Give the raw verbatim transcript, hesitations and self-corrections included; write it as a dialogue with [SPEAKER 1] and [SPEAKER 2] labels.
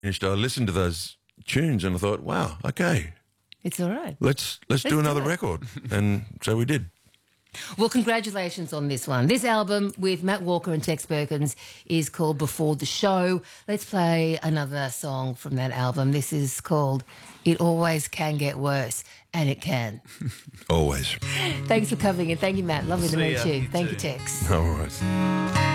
[SPEAKER 1] finished, I listened to those tunes and I thought, wow, okay,
[SPEAKER 2] It's all right.
[SPEAKER 1] let's let's,
[SPEAKER 2] Let's
[SPEAKER 1] do
[SPEAKER 2] do
[SPEAKER 1] another
[SPEAKER 2] it.
[SPEAKER 1] record. And so we did.
[SPEAKER 2] Well, congratulations on this one. This album with Matt Walker and Tex Perkins is called Before the Show. Let's play another song from that album. This is called It Always Can Get Worse, and it can.
[SPEAKER 1] Always.
[SPEAKER 2] Thanks for coming in. Thank you, Matt. Lovely to
[SPEAKER 3] See
[SPEAKER 2] meet
[SPEAKER 3] ya.
[SPEAKER 2] you.
[SPEAKER 3] You
[SPEAKER 2] Thank
[SPEAKER 3] too.
[SPEAKER 2] you, Tex.
[SPEAKER 1] All right.